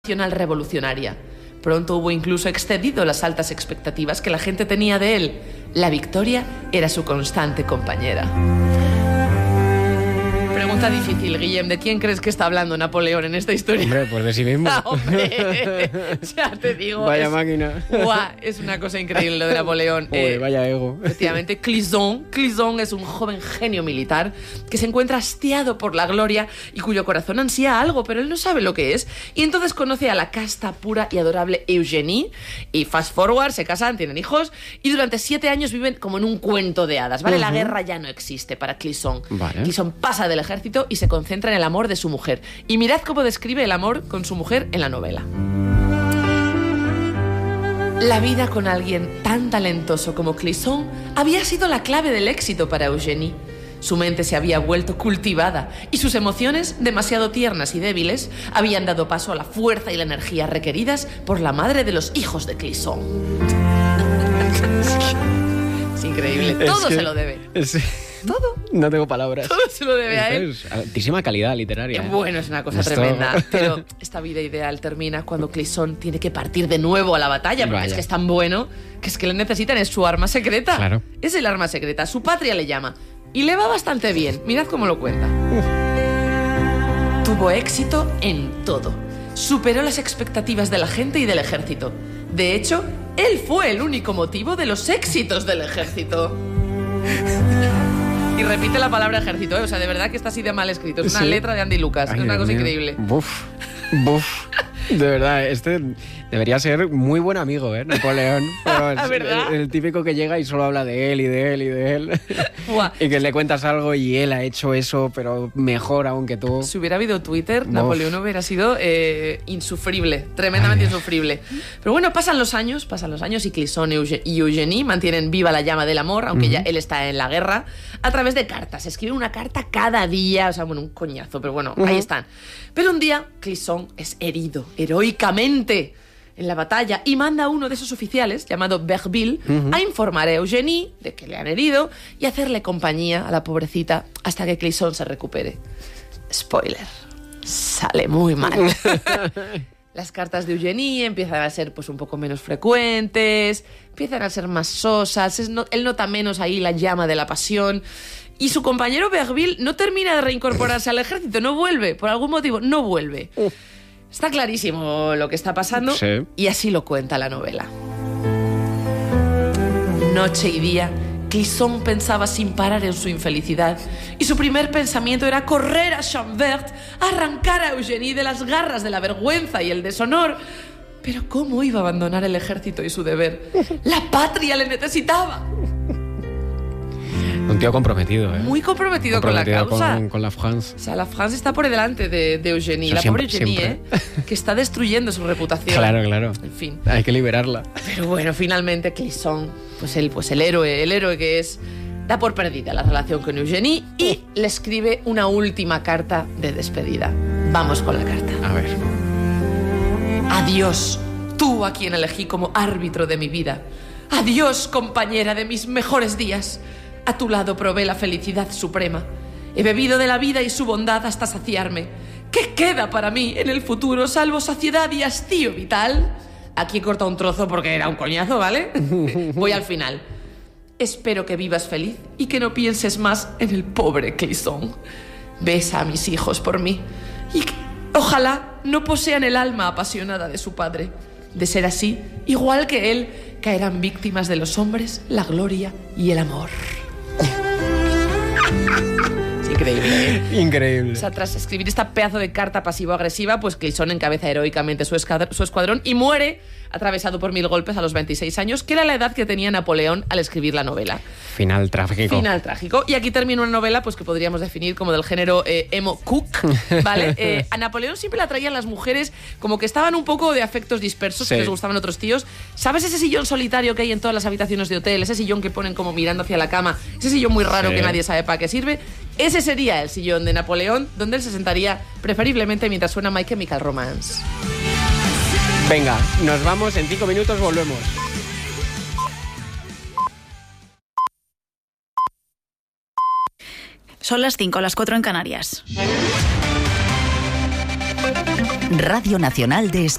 nacional revolucionaria. Pronto hubo incluso excedido las altas expectativas que la gente tenía de él. La victoria era su constante compañera. Pregunta difícil, Guillem. ¿De quién crees que está hablando Napoleón en esta historia? Hombre, pues de sí mismo. Hombre, ya te digo. Vaya máquina. Guau, es una cosa increíble lo de Napoleón. Vaya ego. Efectivamente, Clisson es un joven genio militar que se encuentra hastiado por la gloria y cuyo corazón ansía algo, pero él no sabe lo que es. Y entonces conoce a la casta pura y adorable Eugénie. Y fast forward, se casan, tienen hijos y durante 7 años viven como en un cuento de hadas, ¿vale? La guerra ya no existe para Clisson. Vale. Clisson pasa del ejército y se concentra en el amor de su mujer. Y mirad cómo describe el amor con su mujer en la novela. La vida con alguien tan talentoso como Clisson había sido la clave del éxito para Eugénie. Su mente se había vuelto cultivada y sus emociones, demasiado tiernas y débiles, habían dado paso a la fuerza y la energía requeridas por la madre de los hijos de Clisson. Es increíble, todo se lo debe. Todo. No tengo palabras. Todo se lo debe a él. Es altísima calidad literaria. Bueno, es una cosa tremenda. Pero esta vida ideal termina cuando Clisson tiene que partir de nuevo a la batalla, porque es que es tan bueno que es que le necesitan, es su arma secreta. Claro. Es el arma secreta, su patria le llama. Y le va bastante bien. Mirad cómo lo cuenta. Tuvo éxito en todo. Superó las expectativas de la gente y del ejército. De hecho, él fue el único motivo de los éxitos del ejército. Y repite la palabra ejército, ¿eh? O sea, de verdad que está así de mal escrito. Es una letra de Andy Lucas. Ay, es una Dios cosa mío. increíble. Buf. De verdad, este debería ser muy buen amigo, ¿eh? Napoleón. Pero es ¿Verdad? el típico que llega y solo habla de él y de él y de él. Buah. Y que le cuentas algo y él ha hecho eso, pero mejor aún que tú. Si hubiera habido Twitter, Napoleón hubiera sido insufrible, tremendamente insufrible. Pero bueno, pasan los años y Clisson y Eugénie mantienen viva la llama del amor, aunque ya él está en la guerra, a través de cartas. Escriben una carta cada día, o sea, bueno, un coñazo, pero bueno, ahí están. Pero un día, Clisson es herido, heroicamente, en la batalla, y manda a uno de esos oficiales, llamado Berville, a informar a Eugénie de que le han herido y hacerle compañía a la pobrecita hasta que Clisson se recupere. Spoiler, sale muy mal. Las cartas de Eugénie empiezan a ser pues un poco menos frecuentes, empiezan a ser más sosas, él nota menos ahí la llama de la pasión. Y su compañero Berville no termina de reincorporarse al ejército, no vuelve, por algún motivo, no vuelve. Está clarísimo lo que está pasando, sí. Y así lo cuenta la novela. Noche y día, Clisson pensaba sin parar en su infelicidad, y su primer pensamiento era correr a Chambert, arrancar a Eugénie de las garras de la vergüenza y el deshonor. Pero ¿cómo iba a abandonar el ejército y su deber? La patria le necesitaba. Un tío comprometido, ¿eh? Muy comprometido con la causa. Con la France. O sea, la France está por delante de Eugénie. Eso la pobre siempre, Eugénie, que está destruyendo su reputación. Claro, claro. En fin. Hay que liberarla. Pero bueno, finalmente Clisson, pues el héroe que es, da por perdida la relación con Eugénie y le escribe una última carta de despedida. Vamos con la carta. A ver. Adiós, tú a quien elegí como árbitro de mi vida. Adiós, compañera de mis mejores días. A tu lado probé la felicidad suprema. He bebido de la vida y su bondad hasta saciarme. ¿Qué queda para mí en el futuro salvo saciedad y hastío vital? Aquí he cortado un trozo porque era un coñazo, ¿vale? Voy al final. Espero que vivas feliz y que no pienses más en el pobre Clisson. Besa a mis hijos por mí y que, ojalá no posean el alma apasionada de su padre. De ser así, igual que él, caerán víctimas de los hombres, la gloria y el amor. Es increíble, ¿eh? Increíble. O sea, tras escribir esta pedazo de carta pasivo-agresiva, pues Clisson encabeza heroicamente su escuadrón y muere atravesado por 1000 golpes a los 26 años, que era la edad que tenía Napoleón al escribir la novela. Final trágico. Final trágico. Y aquí termina una novela pues que podríamos definir como del género emo cook, ¿vale? A Napoleón siempre le atraían las mujeres como que estaban un poco de afectos dispersos, sí. Que les gustaban otros tíos. ¿Sabes ese sillón solitario que hay en todas las habitaciones de hotel? Ese sillón que ponen como mirando hacia la cama. Ese sillón muy raro, sí, que nadie sabe para qué sirve. Ese sería el sillón de Napoleón, donde él se sentaría preferiblemente mientras suena My Chemical Romance. Venga, nos vamos, en 5 minutos volvemos. Son las 5, las 4 en Canarias. Radio Nacional de España.